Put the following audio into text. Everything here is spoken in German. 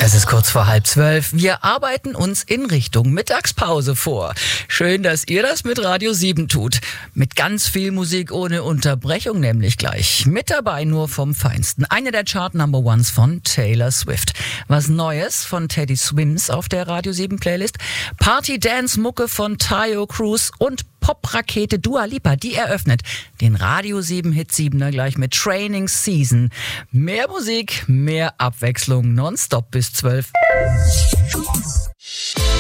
Es ist kurz vor 11:30. Wir arbeiten uns in Richtung Mittagspause vor. Schön, dass ihr das mit Radio 7 tut. Mit ganz viel Musik ohne Unterbrechung nämlich gleich. Mit dabei nur vom Feinsten. Eine der Chart-Number-Ones von Taylor Swift. Was Neues von Teddy Swims auf der Radio 7 Playlist. Party-Dance-Mucke von Tayo Cruz und Pop-Rakete Dua Lipa, die eröffnet den Radio 7 Hit 7er gleich mit Training Season. Mehr Musik, mehr Abwechslung, nonstop bis 12.